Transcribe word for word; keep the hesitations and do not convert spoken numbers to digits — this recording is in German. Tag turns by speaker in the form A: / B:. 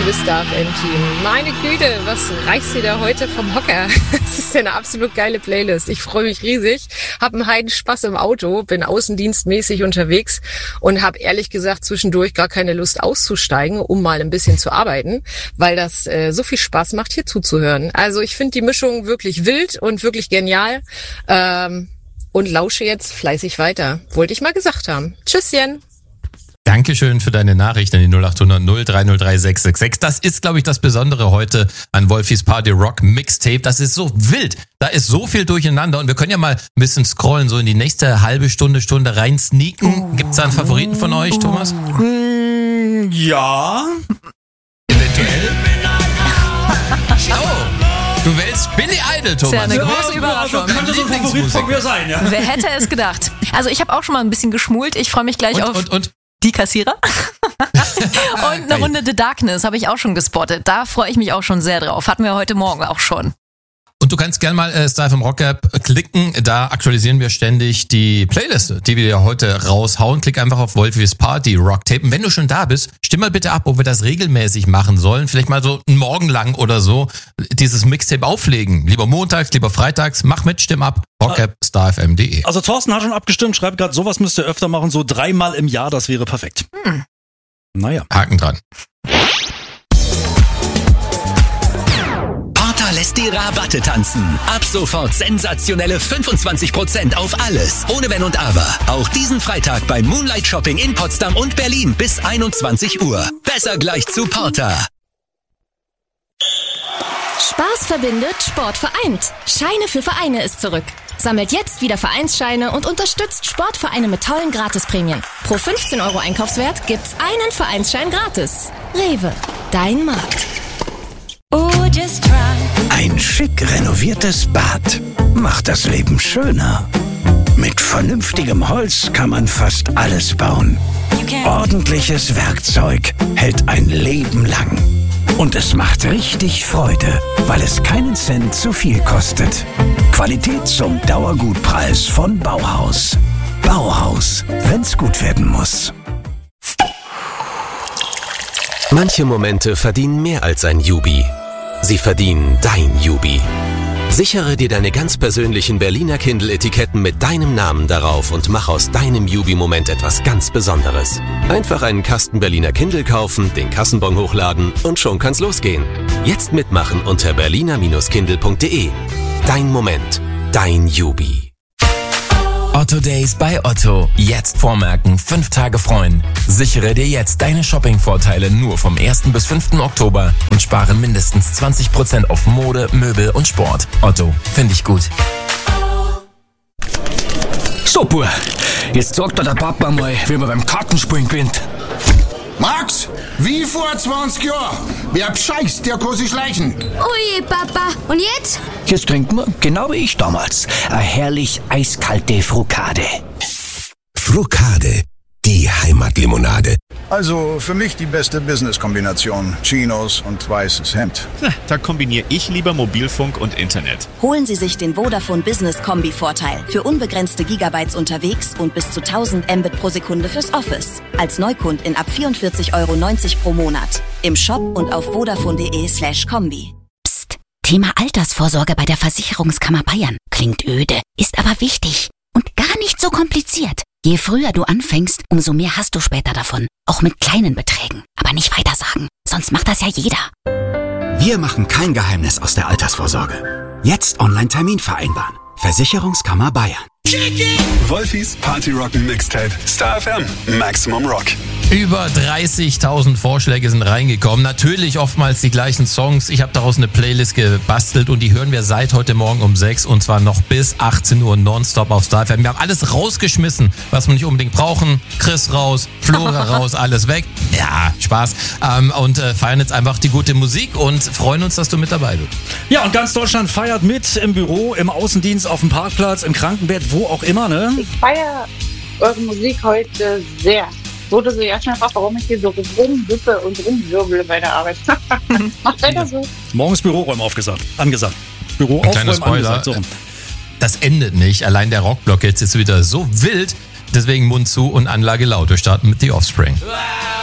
A: liebes Star F M-Team. Meine Güte, was reißt ihr da heute vom Hocker? Das ist ja eine absolut geile Playlist. Ich freue mich riesig, habe einen heiden Spaß im Auto, bin außendienstmäßig unterwegs und habe ehrlich gesagt zwischendurch gar keine Lust auszusteigen, um mal ein bisschen zu arbeiten, weil das äh, so viel Spaß macht, hier zuzuhören. Also ich finde die Mischung wirklich wild und wirklich genial ähm, und lausche jetzt fleißig weiter. Wollte ich mal gesagt haben. Tschüsschen.
B: Dankeschön für deine Nachricht an die null acht hundert null drei null drei sechs sechs sechs. Das ist, glaube ich, das Besondere heute an Wolfis Party Rock Mixtape. Das ist so wild. Da ist so viel durcheinander und wir können ja mal ein bisschen scrollen, so in die nächste halbe Stunde, Stunde rein sneaken. Gibt's da einen Favoriten von euch, Thomas?
C: Ja.
B: Eventuell? Oh, du wählst Billy Idol, Thomas.
D: Das ist ja eine große Überraschung.
C: Also könnte so ein Favorit von mir sein, ja.
D: Wer hätte es gedacht? Also ich habe auch schon mal ein bisschen geschmult. Ich freue mich gleich
B: Und,
D: auf
B: und, und?
D: Die Kassierer. Und eine Runde The Darkness habe ich auch schon gespottet. Da freue ich mich auch schon sehr drauf. Hatten wir heute Morgen auch schon.
B: Und du kannst gerne mal äh, Star F M Rock App klicken. Da aktualisieren wir ständig die Playliste, die wir heute raushauen. Klick einfach auf Wolfis Party Rock Tape. Und wenn du schon da bist, stimm mal bitte ab, ob wir das regelmäßig machen sollen. Vielleicht mal so einen Morgen lang oder so dieses Mixtape auflegen. Lieber montags, lieber freitags. Mach mit, stimm ab. Rockapp, starfm punkt de.
C: Also Thorsten hat schon abgestimmt, schreibt gerade, sowas müsst ihr öfter machen, so dreimal im Jahr, das wäre perfekt.
D: Hm.
C: Naja.
B: Haken dran.
E: Porter lässt die Rabatte tanzen. Ab sofort sensationelle fünfundzwanzig Prozent auf alles. Ohne Wenn und Aber. Auch diesen Freitag beim Moonlight Shopping in Potsdam und Berlin bis einundzwanzig Uhr. Besser gleich zu Porter.
F: Spaß verbindet, Sport vereint. Scheine für Vereine ist zurück. Sammelt jetzt wieder Vereinsscheine und unterstützt Sportvereine mit tollen Gratisprämien. Pro fünfzehn Euro Einkaufswert gibt's einen Vereinsschein gratis. Rewe, dein Markt.
G: Oh, just try.
H: Ein schick renoviertes Bad macht das Leben schöner. Mit vernünftigem Holz kann man fast alles bauen. Ordentliches Werkzeug hält ein Leben lang. Und es macht richtig Freude, weil es keinen Cent zu viel kostet. Qualität zum Dauergutpreis von Bauhaus. Bauhaus, wenn's gut werden muss.
I: Manche Momente verdienen mehr als ein Jubi. Sie verdienen dein Jubi. Sichere dir deine ganz persönlichen Berliner Kindle-Etiketten mit deinem Namen darauf und mach aus deinem Jubi-Moment etwas ganz Besonderes. Einfach einen Kasten Berliner Kindle kaufen, den Kassenbon hochladen und schon kann's losgehen. Jetzt mitmachen unter berliner Kindle punkt de. Dein Moment, dein Jubi.
J: Otto Days bei Otto. Jetzt vormerken, fünf Tage freuen. Sichere dir jetzt deine Shopping-Vorteile nur vom ersten bis fünften Oktober und spare mindestens zwanzig Prozent auf Mode, Möbel und Sport. Otto, finde ich gut.
K: So, Bub, jetzt sagt dir der Papa mal, wie man beim Kartenspielen gewinnt.
L: Max, wie vor zwanzig Jahren. Wer bescheißt, der kann sich schleichen.
G: Ui, Papa. Und jetzt?
K: Jetzt trinkt man, genau wie ich damals, eine herrlich eiskalte Frukade.
H: Frukade, die Heimatlimonade.
L: Also für mich die beste Business-Kombination. Chinos und weißes Hemd.
M: Da kombiniere ich lieber Mobilfunk und Internet.
N: Holen Sie sich den Vodafone Business Kombi-Vorteil für unbegrenzte Gigabytes unterwegs und bis zu tausend Mbit pro Sekunde fürs Office. Als Neukundin ab vierundvierzig Euro neunzig pro Monat. Im Shop und auf vodafone.de slash Kombi.
O: Psst, Thema Altersvorsorge bei der Versicherungskammer Bayern. Klingt öde, ist aber wichtig und gar nicht so kompliziert. Je früher du anfängst, umso mehr hast du später davon. Auch mit kleinen Beträgen. Aber nicht weitersagen, sonst macht das ja jeder.
P: Wir machen kein Geheimnis aus der Altersvorsorge. Jetzt Online-Termin vereinbaren. Versicherungskammer Bayern.
Q: Wolfis Party Rock Mixtape. Star F M. Maximum Rock.
B: Über dreißigtausend Vorschläge sind reingekommen. Natürlich oftmals die gleichen Songs. Ich habe daraus eine Playlist gebastelt und die hören wir seit heute Morgen um sechs und zwar noch bis achtzehn Uhr nonstop auf Star F M. Wir haben alles rausgeschmissen, was wir nicht unbedingt brauchen. Chris raus, Flora raus, alles weg. Ja, Spaß. Ähm, und äh, feiern jetzt einfach die gute Musik und freuen uns, dass du mit dabei bist.
C: Ja, und ganz Deutschland feiert mit im Büro, im Außendienst, auf dem Parkplatz, im Krankenbett, wo auch immer, ne?
R: Ich feiere eure Musik heute sehr. So, dass ich erst mal frage, warum ich hier so rumwippe und rumwirbele bei der Arbeit. Macht weiter so.
C: Morgens Büroräumen aufgesagt, angesagt. Büro
B: Ein kleiner
C: aufräumen,
B: Spoiler,
C: angesagt. So.
B: Das endet nicht. Allein der Rockblock jetzt ist wieder so wild. Deswegen Mund zu und Anlage laut. Wir starten mit The Offspring.